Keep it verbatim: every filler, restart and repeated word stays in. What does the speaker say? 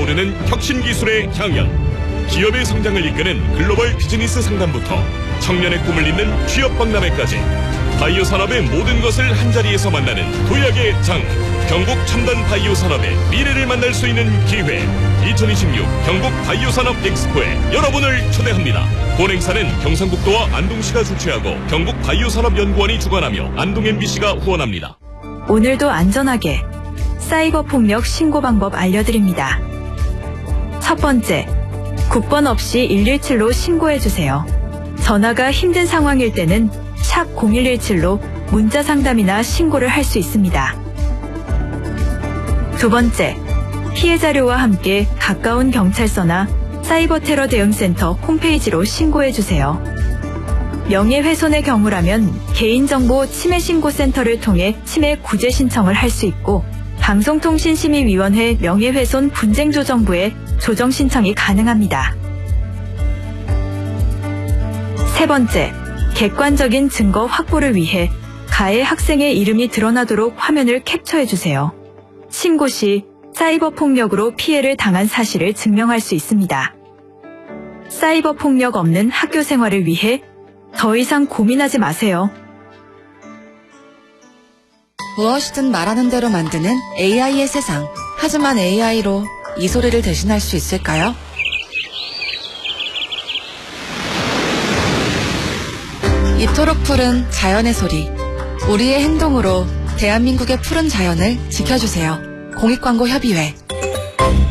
오르는 혁신 기술의 향연. 기업의 성장을 이끄는 글로벌 비즈니스 상담부터 청년의 꿈을 잇는 취업 박람회까지 바이오 산업의 모든 것을 한자리에서 만나는 도약의 장. 경북 첨단 바이오 산업의 미래를 만날 수 있는 기회. 이천이십육 경북 바이오 산업 엑스포에 여러분을 초대합니다. 본 행사는 경상북도와 안동시가 주최하고 경북 바이오 산업 연구원이 주관하며 안동 엠비씨가 후원합니다. 오늘도 안전하게 사이버 폭력 신고 방법 알려드립니다. 첫 번째, 국번 없이 일일칠로 신고해주세요. 전화가 힘든 상황일 때는 샵 공일일칠로 문자 상담이나 신고를 할 수 있습니다. 두 번째, 피해 자료와 함께 가까운 경찰서나 사이버 테러 대응센터 홈페이지로 신고해주세요. 명예훼손의 경우라면 개인정보 침해신고센터를 통해 침해 구제 신청을 할 수 있고 방송통신심의위원회 명예훼손 분쟁조정부에 조정 신청이 가능합니다. 세 번째, 객관적인 증거 확보를 위해 가해 학생의 이름이 드러나도록 화면을 캡처해주세요. 신고 시 사이버 폭력으로 피해를 당한 사실을 증명할 수 있습니다. 사이버 폭력 없는 학교 생활을 위해 더 이상 고민하지 마세요. 무엇이든 말하는 대로 만드는 에이아이의 세상. 하지만 에이아이로 이 소리를 대신할 수 있을까요? 이토록 푸른 자연의 소리. 우리의 행동으로 대한민국의 푸른 자연을 지켜주세요. 공익광고협의회.